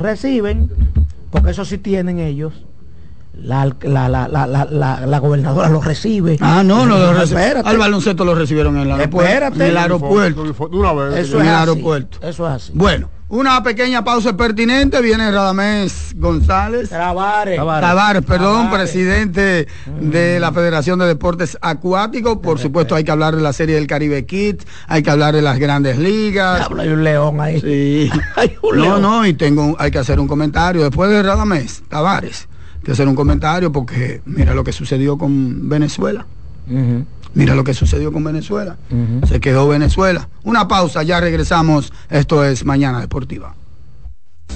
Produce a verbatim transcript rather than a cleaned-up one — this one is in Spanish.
reciben, porque eso sí tienen ellos. La, la, la, la, la, la, la gobernadora lo recibe. Ah, no, no lo recibe. Al baloncesto lo recibieron en el aeropuerto. Espérate. En el aeropuerto. Eso en es el así. aeropuerto. Eso es así. Bueno, una pequeña pausa pertinente. Viene Radamés González. Tavares. Tavares, perdón, Tavares. presidente mm. de la Federación de Deportes Acuáticos. Por supuesto, hay que hablar de la Serie del Caribe Kids, hay que hablar de las Grandes Ligas. Hay un león ahí. Sí. Hay un no, león. no, y tengo, hay que hacer un comentario. Después de Radamés Tavares, hay que hacer un comentario porque mira lo que sucedió con Venezuela. Uh-huh. Mira lo que sucedió con Venezuela. Uh-huh. Se quedó Venezuela. Una pausa, ya regresamos. Esto es Mañana Deportiva.